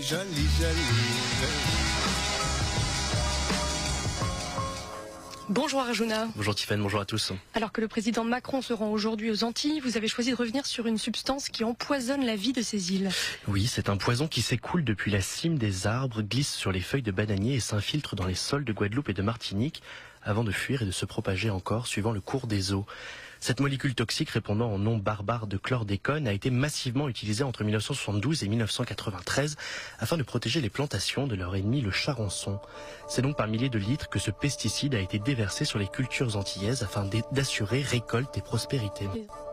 joli, joli. Bonjour Arjuna. Bonjour Tiffany, bonjour à tous. Alors que le président Macron se rend aujourd'hui aux Antilles, vous avez choisi de revenir sur une substance qui empoisonne la vie de ces îles. Oui, c'est un poison qui s'écoule depuis la cime des arbres, glisse sur les feuilles de bananier et s'infiltre dans les sols de Guadeloupe et de Martinique avant de fuir et de se propager encore suivant le cours des eaux. Cette molécule toxique répondant au nom barbare de chlordécone a été massivement utilisée entre 1972 et 1993 afin de protéger les plantations de leur ennemi le charançon. C'est donc par milliers de litres que ce pesticide a été déversé sur les cultures antillaises afin d'assurer récolte et prospérité.